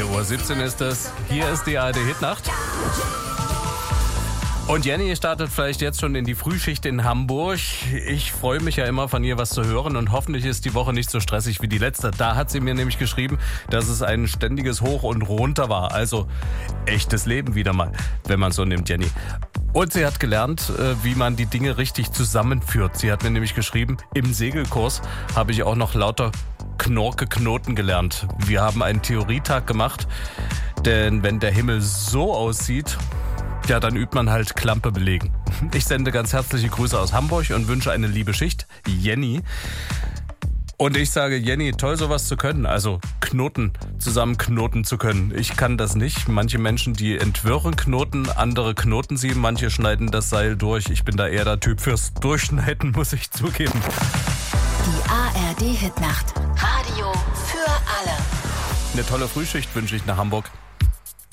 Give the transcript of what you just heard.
2:17 Uhr ist es. Hier ist die ARD-Hitnacht. Und Jenny startet vielleicht jetzt schon in die Frühschicht in Hamburg. Ich freue mich ja immer, von ihr was zu hören und hoffentlich ist die Woche nicht so stressig wie die letzte. Da hat sie mir nämlich geschrieben, dass es ein ständiges Hoch und Runter war. Also echtes Leben wieder mal, wenn man so nimmt, Jenny. Und sie hat gelernt, wie man die Dinge richtig zusammenführt. Sie hat mir nämlich geschrieben, im Segelkurs habe ich auch noch lauter Knorke-Knoten gelernt. Wir haben einen Theorietag gemacht, denn wenn der Himmel so aussieht, ja, dann übt man halt Klampe belegen. Ich sende ganz herzliche Grüße aus Hamburg und wünsche eine liebe Schicht, Jenny. Und ich sage, Jenny, toll sowas zu können, also Knoten zusammenknoten zu können. Ich kann das nicht. Manche Menschen, die entwirren Knoten, andere knoten sie, manche schneiden das Seil durch. Ich bin da eher der Typ fürs Durchschneiden, muss ich zugeben. Die ARD-Hitnacht. Radio für alle. Eine tolle Frühschicht wünsche ich nach Hamburg.